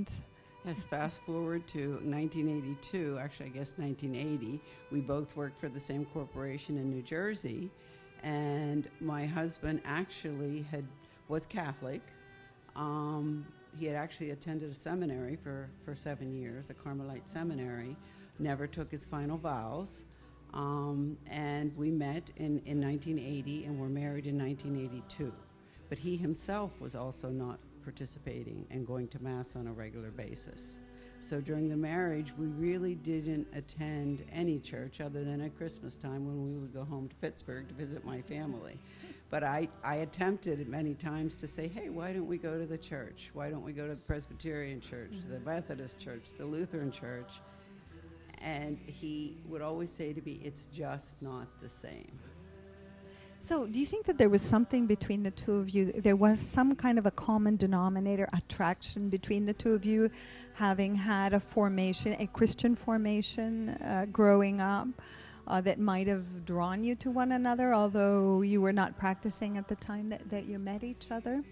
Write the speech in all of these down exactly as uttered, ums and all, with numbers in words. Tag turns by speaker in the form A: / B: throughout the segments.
A: and
B: Yes, fast forward to nineteen eighty-two, actually, I guess nineteen eighty. We both worked for the same corporation in New Jersey, and my husband actually had was Catholic. Um, he had actually attended a seminary for, for seven years, a Carmelite seminary, never took his final vows. Um, and we met in, in nineteen eighty and were married in nineteen eighty-two. But he himself was also not participating and going to Mass on a regular basis. So during the marriage, we really didn't attend any church other than at Christmas time when we would go home to Pittsburgh to visit my family. But I, I attempted many times to say, hey, why don't we go to the church? Why don't we go to the Presbyterian church, the Methodist church, the Lutheran church? And he would always say to me, it's just not the same.
A: so do you think that there was something between the two of you? There was some kind of a common denominator, attraction between the two of you, having had a formation, a Christian formation uh, growing up, uh, that might have drawn you to one another, although you were not practicing at the time that, that you met each other?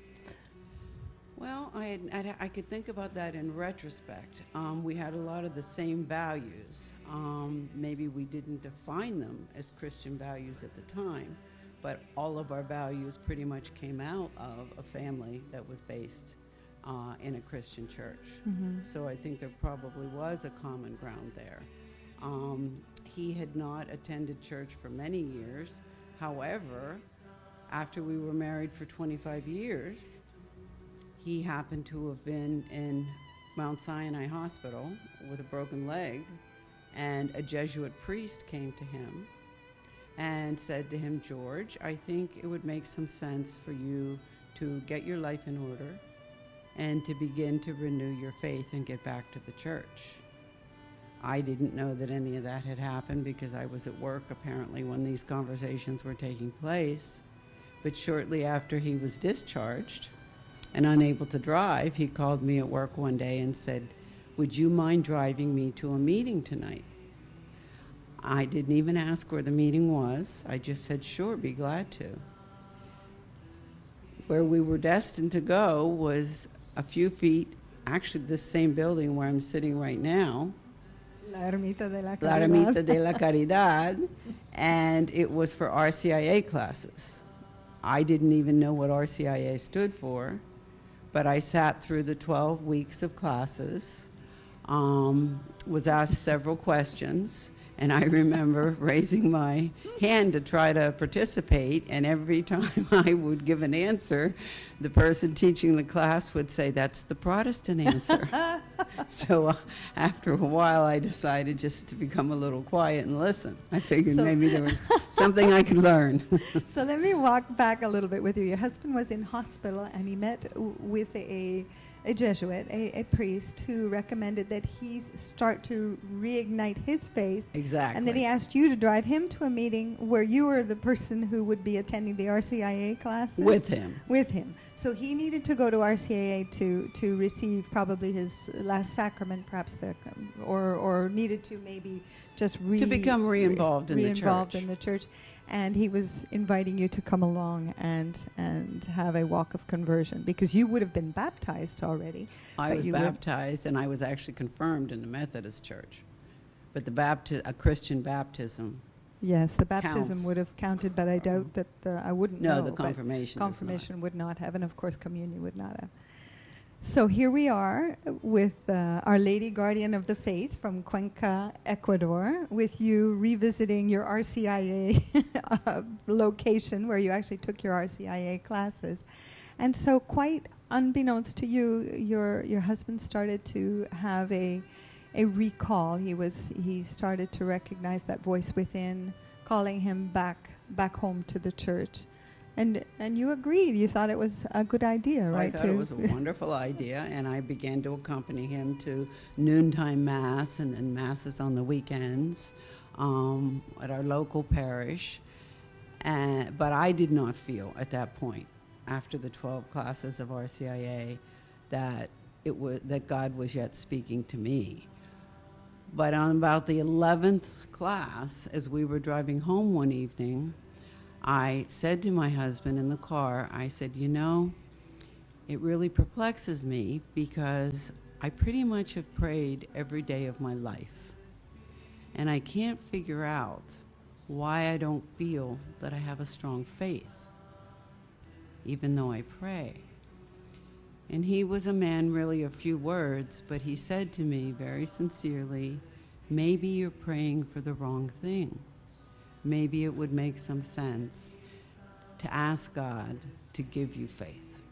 B: Well, I, had, I'd, I could think about that in retrospect. Um, we had a lot of the same values. Um, maybe we didn't define them as Christian values at the time, but all of our values pretty much came out of a family that was based uh, in a Christian church.
A: Mm-hmm.
B: So I think there probably was a common ground there. Um, he had not attended church for many years. However, after we were married for twenty-five years, he happened to have been in Mount Sinai Hospital with a broken leg, and a Jesuit priest came to him and said to him, George, I think it would make some sense for you to get your life in order and to begin to renew your faith and get back to the church. I didn't know that any of that had happened because I was at work apparently when these conversations were taking place. But shortly after he was discharged and unable to drive, he called me at work one day and said, would you mind driving me to a meeting tonight? I didn't even ask where the meeting was. I just said, sure, be glad to. Where we were destined to go was a few feet, actually this same building where I'm sitting right now,
A: La Ermita de la
B: La
A: Caridad.
B: Ermita de la Caridad, and it was for R C I A classes. I didn't even know what R C I A stood for, but I sat through the twelve weeks of classes, um, was asked several questions, and I remember raising my hand to try to participate, and every time I would give an answer, the person teaching the class would say, that's the Protestant answer. So uh, after a while, I decided just to become a little quiet and listen. I figured
A: So-
B: maybe there was something I could learn.
A: So let me walk back a little bit with you. Your husband was in hospital, and he met w- with a, a Jesuit, a, a priest, who recommended that he s- start to reignite his faith.
B: Exactly.
A: And then he asked you to drive him to a meeting where you were the person who would be attending the R C I A classes.
B: With him.
A: With him. So he needed to go to R C I A to, to receive probably his last sacrament, perhaps, the, or, or needed to maybe just re-
B: To become re-involved in the
A: re-involved
B: church.
A: in the church. And he was inviting you to come along and and have a walk of conversion, because you would have been baptized already.
B: I
A: but
B: was
A: you would-
B: baptized, and I was actually confirmed in the Methodist church. But the bapti- a Christian baptism,
A: Yes, the baptism
B: counts.
A: would have counted, but I doubt that the, I wouldn't
B: no,
A: know.
B: the
A: but
B: confirmation does not.
A: confirmation would not have, and of course communion would not have. So here we are with uh, Our Lady Guardian of the Faith from Cuenca, Ecuador, with you revisiting your R C I A uh, location where you actually took your R C I A classes. And so quite unbeknownst to you, your your husband started to have a a recall. He was he started to recognize that voice within calling him back back home to the church. And and you agreed. You thought it was a good idea, right?
B: I thought
A: to
B: it was a wonderful idea, and I began to accompany him to noontime mass and then masses on the weekends um, at our local parish. And, but I did not feel at that point, after the twelve classes of R C I A, that it was that God was yet speaking to me. But on about the eleventh class, as we were driving home one evening, I said to my husband in the car, I said, you know, it really perplexes me because I pretty much have prayed every day of my life. And I can't figure out why I don't feel that I have a strong faith, even though I pray. And he was a man really of few words, but he said to me very sincerely, maybe you're praying for the wrong thing. Maybe it would make some sense to ask God to give you faith.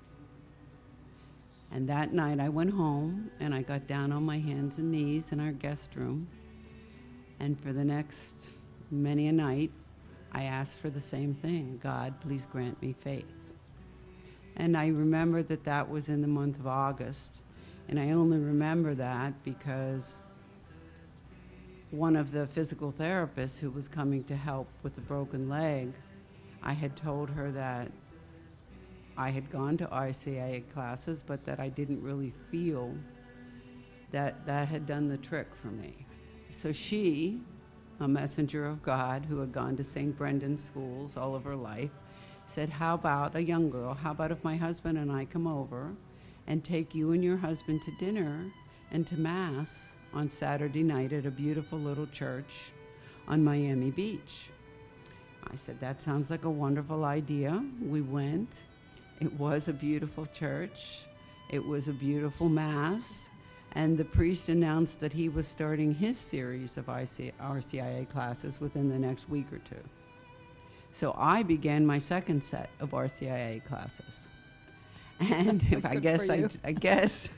B: And that night I went home and I got down on my hands and knees in our guest room. And for the next many a night, I asked for the same thing. God, please grant me faith. And I remember that that was in the month of August. And I only remember that because one of the physical therapists who was coming to help with the broken leg, I had told her that I had gone to R C I A classes, but that I didn't really feel that that had done the trick for me. So she, a messenger of God who had gone to Saint Brendan schools all of her life, said, how about a young girl, how about if my husband and I come over and take you and your husband to dinner and to Mass on Saturday night at a beautiful little church on Miami Beach? I said, that sounds like a wonderful idea. We went. It was a beautiful church. It was a beautiful Mass. And the priest announced that he was starting his series of R C I A classes within the next week or two. So I began my second set of R C I A classes. And if I guess I, I guess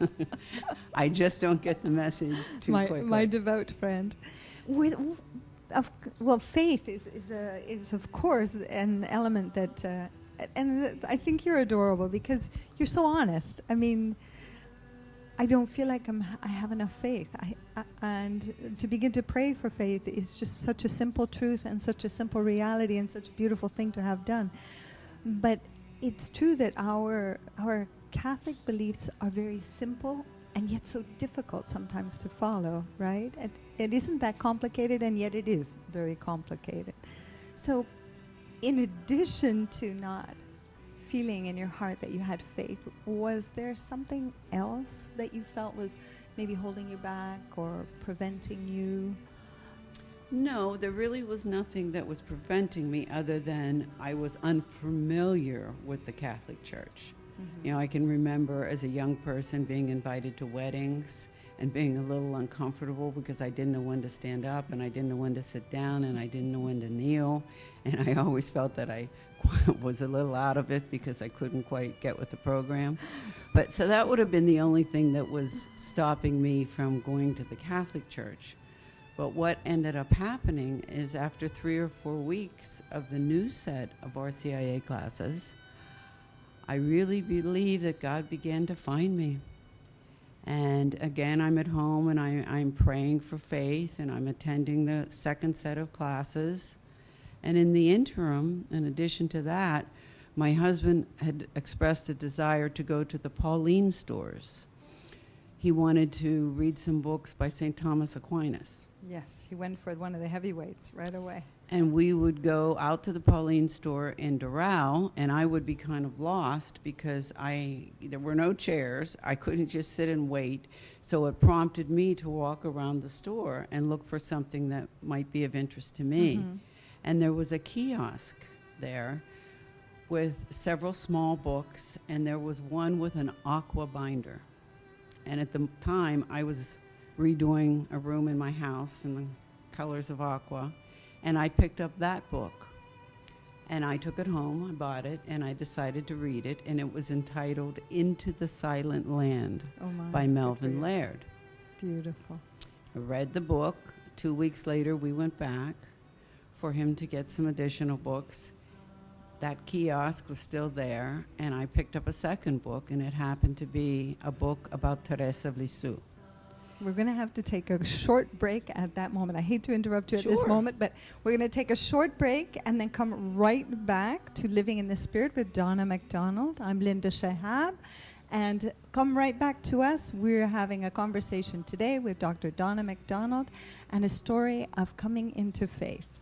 B: I just don't get the message too
A: my,
B: quickly.
A: My devout friend. With, of, well, faith is is, a, is of course an element that, uh, and th- I think you're adorable because you're so honest. I mean, I don't feel like I'm, I have enough faith. I, I, and to begin to pray for faith is just such a simple truth and such a simple reality and such a beautiful thing to have done. But it's true that our our Catholic beliefs are very simple and yet so difficult sometimes to follow, right? And it isn't that complicated, and yet it is very complicated. So in addition to not feeling in your heart that you had faith, was there something else that you felt was maybe holding you back or preventing you?
B: No, there really was nothing that was preventing me other than I was unfamiliar with the Catholic Church. Mm-hmm. You know, I can remember as a young person being invited to weddings and being a little uncomfortable because I didn't know when to stand up and I didn't know when to sit down and I didn't know when to kneel. And I always felt that I was a little out of it because I couldn't quite get with the program. But so that would have been the only thing that was stopping me from going to the Catholic Church. But what ended up happening is after three or four weeks of the new set of R C I A classes, I really believe that God began to find me. And again, I'm at home and I, I'm praying for faith and I'm attending the second set of classes. And in the interim, in addition to that, my husband had expressed a desire to go to the Pauline stores. He wanted to read some books by Saint Thomas Aquinas.
A: Yes, he went for one of the heavyweights right away.
B: And we would go out to the Pauline store in Doral, and I would be kind of lost because I there were no chairs. I couldn't just sit and wait. So it prompted me to walk around the store and look for something that might be of interest to me. Mm-hmm. And there was a kiosk there with several small books, and there was one with an aqua binder. And at the time, I was redoing a room in my house in the colors of aqua, and I picked up that book. And I took it home, I bought it, and I decided to read it, and it was entitled Into the Silent Land
A: oh my,
B: by Melvin Laird.
A: Beautiful.
B: I read the book. Two weeks later, we went back for him to get some additional books. That kiosk was still there, and I picked up a second book, and it happened to be a book about Thérèse of Lisieux.
A: We're going to have to take a short break at that moment. I hate to interrupt you
B: Sure.
A: at this moment, but we're going to take a short break and then come right back to Living in the Spirit with Donna MacDonald. I'm Linda Shahab. And come right back to us. We're having a conversation today with Doctor Donna MacDonald and a story of coming into faith.